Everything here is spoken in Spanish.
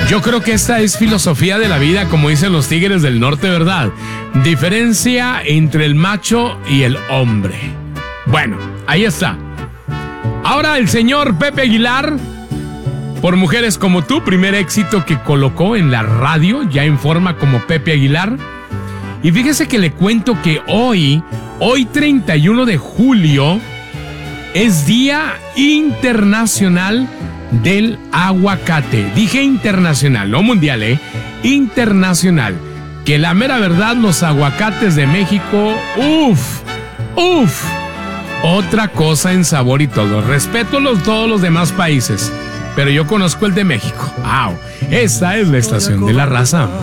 Yo creo que esta es filosofía de la vida, como dicen los tigres del norte, ¿verdad? Diferencia entre el macho y el hombre. Bueno, ahí está. Ahora el señor Pepe Aguilar, por Mujeres como tú, primer éxito que colocó en la radio, ya en forma como Pepe Aguilar. Y fíjese que le cuento que hoy 31 de julio, es Día Internacional del Aguacate. Dije internacional, no mundial, internacional. Que la mera verdad, los aguacates de México, otra cosa en sabor y todo. Respeto todos los demás países, pero yo conozco el de México. Esta es la estación de la raza.